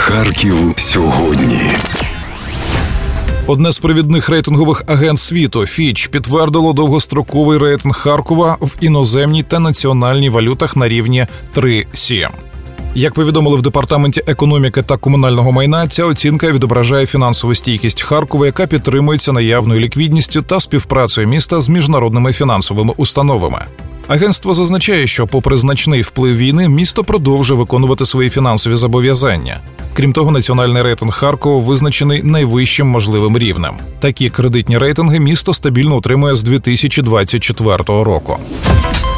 Харків сьогодні. Одне з провідних рейтингових агентств світу Fitch підтвердило довгостроковий рейтинг Харкова в іноземній та національній валютах на рівні 3,7. Як повідомили в Департаменті економіки та комунального майна, ця оцінка відображає фінансову стійкість Харкова, яка підтримується наявною ліквідністю та співпрацею міста з міжнародними фінансовими установами. Агентство зазначає, що попри значний вплив війни, місто продовжує виконувати свої фінансові зобов'язання. Крім того, національний рейтинг Харкова визначений найвищим можливим рівнем. Такі кредитні рейтинги місто стабільно утримує з 2024 року.